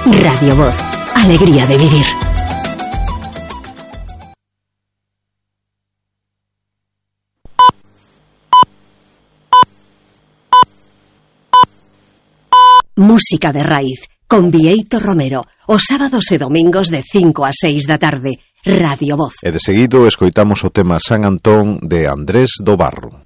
Radio Voz, alegría de vivir. Música de raíz, con Bieito Romero, os sábados e domingos de 5 a 6 da tarde, Radio Voz. E de seguido escoitamos o tema San Antón de Andrés do Barro.